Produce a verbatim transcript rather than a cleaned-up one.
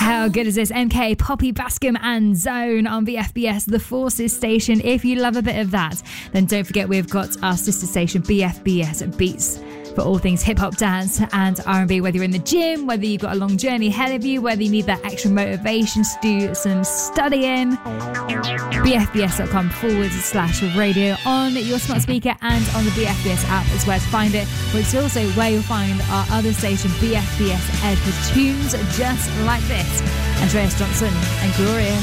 How good is this? M K, Poppy, Bascom and Zone on B F B S, the Forces station. If you love a bit of that, then don't forget we've got our sister station B F B S Beats for all things hip-hop, dance and R and B, whether you're in the gym, whether you've got a long journey ahead of you, whether you need that extra motivation to do some studying. bfbs.com forward slash radio on your smart speaker and on the B F B S app is where to find it, which is also where you'll find our other station B F B S Ed for tunes just like this. Andreas Johnson and Gloria.